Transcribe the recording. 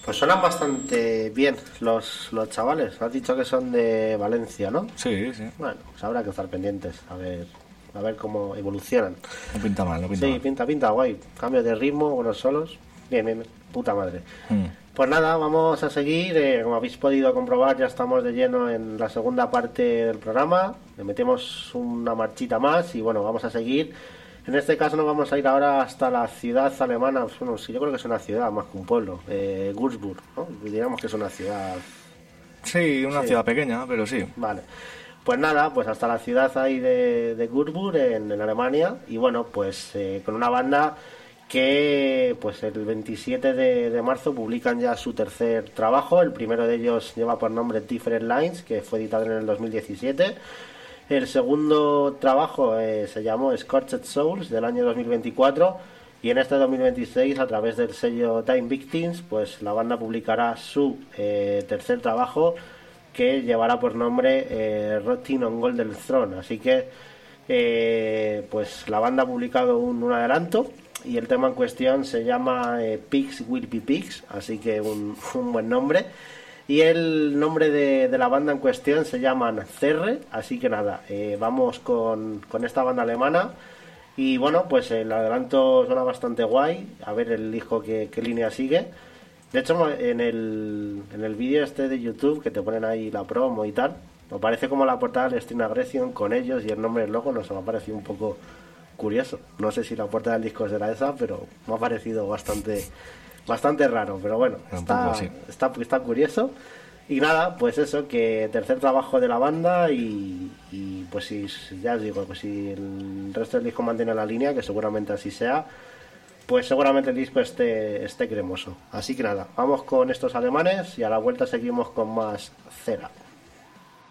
Pues suenan bastante bien los chavales. Has dicho que son de Valencia, ¿no? Sí, sí. Bueno, pues habrá que estar pendientes a ver cómo evolucionan. No pinta mal, no pinta Sí, mal. pinta guay. Cambio de ritmo, buenos solos. Bien, bien, puta madre. Mm. Pues nada, vamos a seguir. Como habéis podido comprobar, ya estamos de lleno en la segunda parte del programa. Le metemos una marchita más y bueno, vamos a seguir. En este caso nos vamos a ir ahora hasta la ciudad alemana. Bueno, sí, yo creo que es una ciudad más que un pueblo. Würzburg, ¿no? Diríamos que es una ciudad. Sí, una Sí. ciudad pequeña, pero sí. Vale. Pues nada, pues hasta la ciudad ahí de Würzburg en Alemania. Y bueno, pues con una banda que pues el 27 de marzo publican ya su tercer trabajo. El primero de ellos lleva por nombre Different Lines, que fue editado en el 2017. El segundo trabajo se llamó Scorched Souls, del año 2024. Y en este 2026, a través del sello Time Victims, pues la banda publicará su tercer trabajo, que llevará por nombre Rotting on Golden Throne. Así que pues la banda ha publicado un adelanto y el tema en cuestión se llama Pigs Will Be Pigs, así que un buen nombre. Y el nombre de la banda en cuestión se llaman Cerre, así que nada, vamos con esta banda alemana. Y bueno, pues el adelanto suena bastante guay, a ver el disco qué línea sigue. De hecho, en el vídeo este de YouTube que te ponen ahí la promo y tal, me parece como la portada de Extreme Aggression con ellos y el nombre del logo, no sé, me ha parecido un poco curioso. No sé si la portada del disco será esa, pero me ha parecido bastante raro, pero bueno, está curioso. Y nada, pues eso, que tercer trabajo de la banda y pues si ya os digo, pues si el resto del disco mantiene la línea, que seguramente así sea, pues seguramente el disco esté cremoso. Así que nada, vamos con estos alemanes y a la vuelta seguimos con más Cera.